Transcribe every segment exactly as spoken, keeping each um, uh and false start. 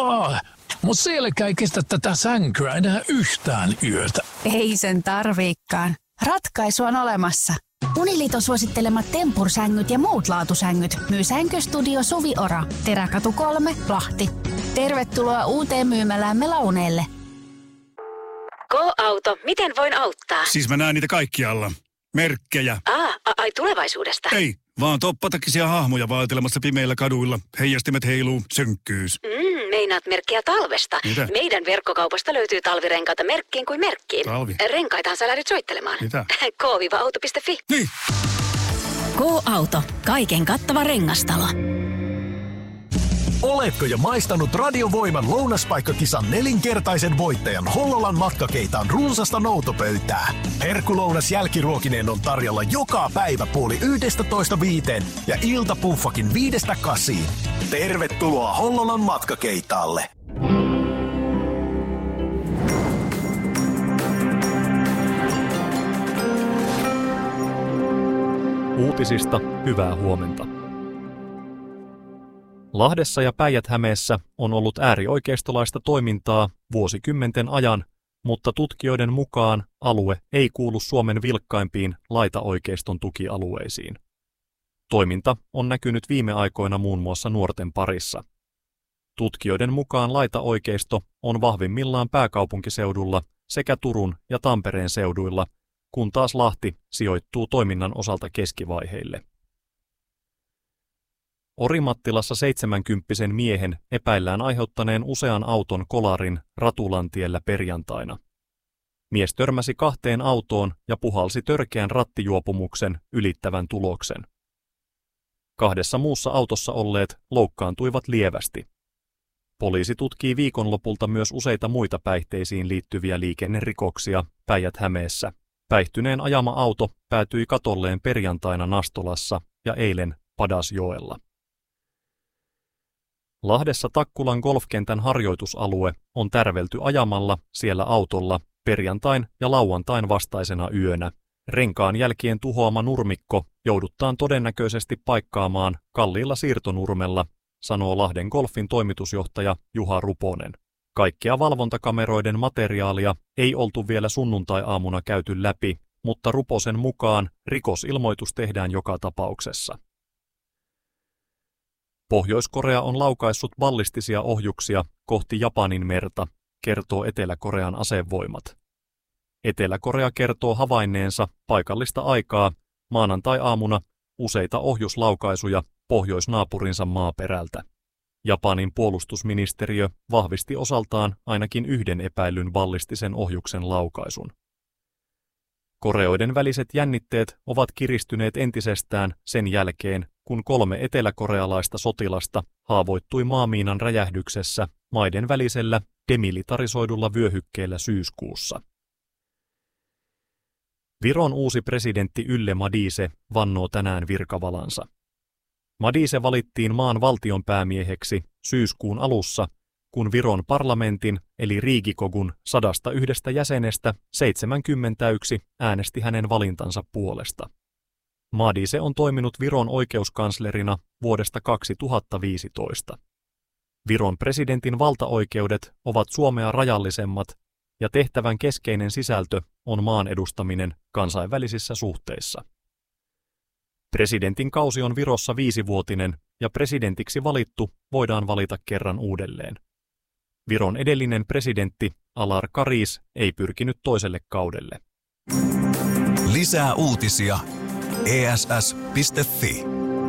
Oh, mut selkä ei kestä tätä sänkyä enää yhtään yötä. Ei sen tarviikaan. Ratkaisu on olemassa. Uniliiton suosittelemat Tempur-sängyt ja muut laatusängyt myy Sänkystudio Suviora, Teräkatu kolme, Lahti. Tervetuloa uuteen myymäläämme Launeelle. Go-auto, miten voin auttaa? Siis mä näen niitä kaikkialla. Merkkejä. Aa, ai tulevaisuudesta? Ei, vaan toppatakisia hahmoja vaeltelemassa pimeillä kaduilla. Heijastimet heiluu, sönkkyys. Mm, meinaat merkkiä talvesta. Mitä? Meidän verkkokaupasta löytyy talvirenkaita merkkiin kuin merkkiin. Talvi? Renkaitahan sä lähdet soittelemaan. Mitä? K auto piste fi. Niin. Go-auto. Kaiken kattava rengastalo. Oletko jo maistanut Radiovoiman lounaspaikkakisan nelinkertaisen voittajan Hollolan matkakeitaan runsasta noutopöytää? Herkulounas jälkiruokineen on tarjolla joka päivä puoli yhdestä toista viiteen ja iltapuffakin viidestä kasiin. Tervetuloa Hollolan matkakeitaalle! Uutisista hyvää huomenta. Lahdessa ja Päijät-Hämeessä on ollut äärioikeistolaista toimintaa vuosikymmenten ajan, mutta tutkijoiden mukaan alue ei kuulu Suomen vilkkaimpiin laitaoikeiston tukialueisiin. Toiminta on näkynyt viime aikoina muun muassa nuorten parissa. Tutkijoiden mukaan laitaoikeisto on vahvimmillaan pääkaupunkiseudulla sekä Turun ja Tampereen seuduilla, kun taas Lahti sijoittuu toiminnan osalta keskivaiheille. Orimattilassa seitsemänkymppisen miehen epäillään aiheuttaneen usean auton kolarin Ratulantiellä perjantaina. Mies törmäsi kahteen autoon ja puhalsi törkeän rattijuopumuksen ylittävän tuloksen. Kahdessa muussa autossa olleet loukkaantuivat lievästi. Poliisi tutkii viikonlopulta myös useita muita päihteisiin liittyviä liikennerikoksia Päijät-Hämeessä. Päihtyneen ajama auto päätyi katolleen perjantaina Nastolassa ja eilen Padasjoella. Lahdessa Takkulan golfkentän harjoitusalue on tärvelty ajamalla siellä autolla perjantain ja lauantain vastaisena yönä. Renkaan jälkien tuhoama nurmikko jouduttaan todennäköisesti paikkaamaan kalliilla siirtonurmella, sanoo Lahden golfin toimitusjohtaja Juha Ruponen. Kaikkea valvontakameroiden materiaalia ei oltu vielä sunnuntai-aamuna käyty läpi, mutta Ruposen mukaan rikosilmoitus tehdään joka tapauksessa. Pohjois-Korea on laukaissut ballistisia ohjuksia kohti Japanin merta, kertoo Etelä-Korean asevoimat. Etelä-Korea kertoo havainneensa paikallista aikaa maanantai-aamuna useita ohjuslaukaisuja pohjoisnaapurinsa maaperältä. Japanin puolustusministeriö vahvisti osaltaan ainakin yhden epäillyn ballistisen ohjuksen laukaisun. Koreoiden väliset jännitteet ovat kiristyneet entisestään sen jälkeen, kun kolme eteläkorealaista sotilasta haavoittui maamiinan räjähdyksessä maiden välisellä demilitarisoidulla vyöhykkeellä syyskuussa. Viron uusi presidentti Yle Madise vannoo tänään virkavalansa. Madise valittiin maan valtionpäämieheksi syyskuun alussa, kun Viron parlamentin eli Riigikogun sadasta yhdestä jäsenestä seitsemänkymmentäyksi äänesti hänen valintansa puolesta. Madise on toiminut Viron oikeuskanslerina vuodesta kaksituhattaviisitoista. Viron presidentin valtaoikeudet ovat Suomea rajallisemmat ja tehtävän keskeinen sisältö on maan edustaminen kansainvälisissä suhteissa. Presidentin kausi on Virossa viisivuotinen ja presidentiksi valittu voidaan valita kerran uudelleen. Viron edellinen presidentti Alar Karis ei pyrkinyt toiselle kaudelle. Lisää uutisia e s s piste f i.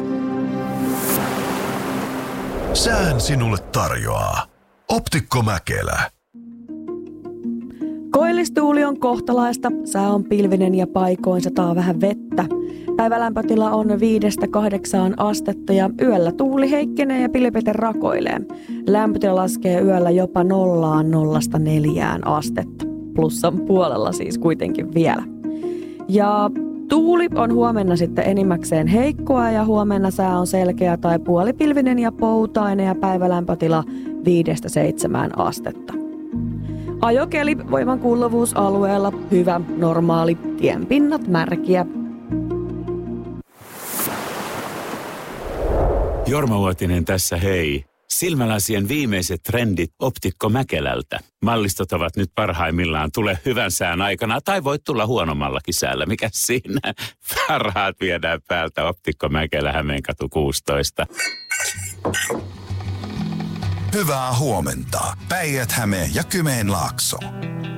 Sään sinulle tarjoaa Optikko Mäkelä. Koillistuuli on kohtalaista, sää on pilvinen ja paikoin sataa vähän vettä. Päivälämpötila on viidestä kahdeksaan astetta ja yöllä tuuli heikkenee ja pilvete rakoilee. Lämpötila laskee yöllä jopa nollaan nollasta neljään astetta. Plussan puolella siis kuitenkin vielä. Ja tuuli on huomenna sitten enimmäkseen heikkoa ja huomenna sää on selkeä tai puolipilvinen ja poutainen ja päivälämpötila viidestä seitsemään astetta. Ajokeli voiman kuuluvuusalueella hyvä, normaali, tienpinnat märkiä. Jorma Luotinen tässä hei. Silmälasien viimeiset trendit Optikko Mäkelältä. Mallistot ovat nyt parhaimmillaan. Tule hyvän sään aikana tai voit tulla huonommallakin säällä. Mikä siinä? Parhaat viedään päältä. Optikko Mäkelä, Hämeenkatu kuusitoista. Hyvää huomenta. Päijät-Häme ja Kymenlaakso.